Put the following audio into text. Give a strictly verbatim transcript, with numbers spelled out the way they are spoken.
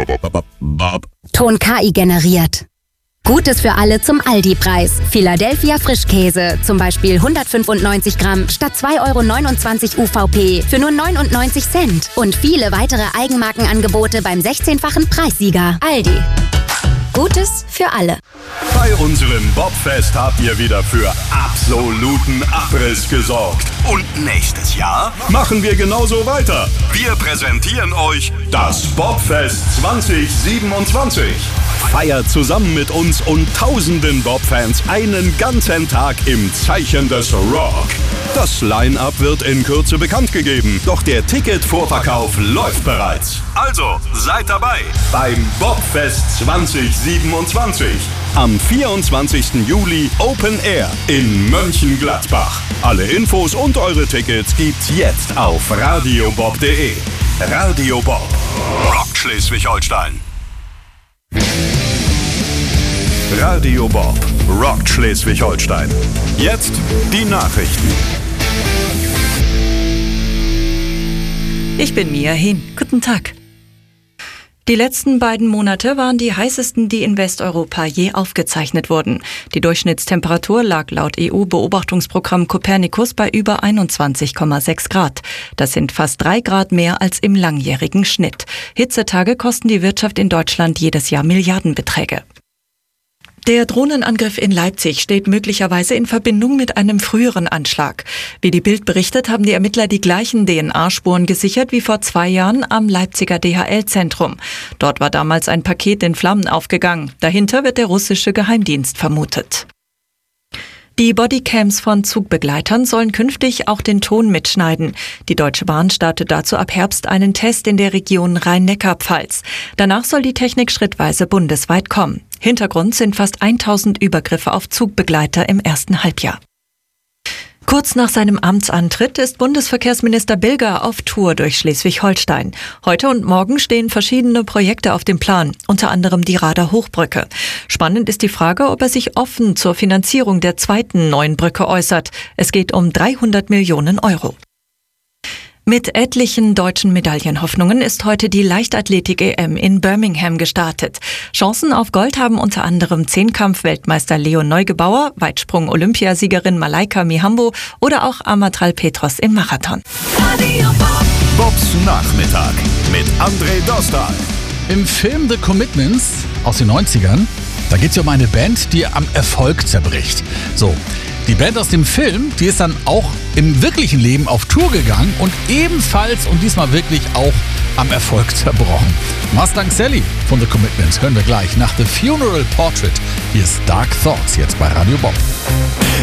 Bob. Ton K I generiert. Gutes für alle zum Aldi-Preis. Philadelphia Frischkäse, zum Beispiel hundertfünfundneunzig Gramm statt zwei Euro neunundzwanzig U V P für nur neunundneunzig Cent. Und viele weitere Eigenmarkenangebote beim sechzehnfachen Preissieger. Aldi. Gutes für alle. Bei unserem Bobfest habt ihr wieder für absoluten Abriss gesorgt. Und nächstes Jahr machen wir genauso weiter. Wir präsentieren euch das Bobfest zwanzig siebenundzwanzig. Feiert zusammen mit uns und tausenden Bob-Fans einen ganzen Tag im Zeichen des Rock. Das Line-Up wird in Kürze bekannt gegeben, doch der Ticketvorverkauf läuft bereits. Also seid dabei beim Bobfest zwanzig siebenundzwanzig. Am vierundzwanzigsten Juli Open Air in Mönchengladbach. Alle Infos und eure Tickets gibt's jetzt auf radiobob punkt de. Radio Bob. Rock Schleswig-Holstein. Radio Bob. Rock Schleswig-Holstein. Jetzt die Nachrichten. Ich bin Mia Hehn. Guten Tag. Die letzten beiden Monate waren die heißesten, die in Westeuropa je aufgezeichnet wurden. Die Durchschnittstemperatur lag laut E U-Beobachtungsprogramm Copernicus bei über einundzwanzig Komma sechs Grad. Das sind fast drei Grad mehr als im langjährigen Schnitt. Hitzetage kosten die Wirtschaft in Deutschland jedes Jahr Milliardenbeträge. Der Drohnenangriff in Leipzig steht möglicherweise in Verbindung mit einem früheren Anschlag. Wie die Bild berichtet, haben die Ermittler die gleichen D N A-Spuren gesichert wie vor zwei Jahren am Leipziger D H L-Zentrum. Dort war damals ein Paket in Flammen aufgegangen. Dahinter wird der russische Geheimdienst vermutet. Die Bodycams von Zugbegleitern sollen künftig auch den Ton mitschneiden. Die Deutsche Bahn startet dazu ab Herbst einen Test in der Region Rhein-Neckar-Pfalz. Danach soll die Technik schrittweise bundesweit kommen. Hintergrund sind fast tausend Übergriffe auf Zugbegleiter im ersten Halbjahr. Kurz nach seinem Amtsantritt ist Bundesverkehrsminister Bilger auf Tour durch Schleswig-Holstein. Heute und morgen stehen verschiedene Projekte auf dem Plan, unter anderem die Rader Hochbrücke. Spannend ist die Frage, ob er sich offen zur Finanzierung der zweiten neuen Brücke äußert. Es geht um dreihundert Millionen Euro. Mit etlichen deutschen Medaillenhoffnungen ist heute die Leichtathletik-E M in Birmingham gestartet. Chancen auf Gold haben unter anderem Zehnkampf-Weltmeister Leon Neugebauer, Weitsprung-Olympiasiegerin Malaika Mihambo oder auch Amatral Petros im Marathon. Bobs Nachmittag mit André Dostal. Im Film The Commitments aus den neunzigern, da geht es ja um eine Band, die am Erfolg zerbricht. So, die Band aus dem Film, die ist dann auch im wirklichen Leben auf Tour gegangen und ebenfalls und diesmal wirklich auch am Erfolg zerbrochen. Mustang Sally von The Commitments hören wir gleich nach The Funeral Portrait. Hier ist Dark Thoughts jetzt bei Radio Bob.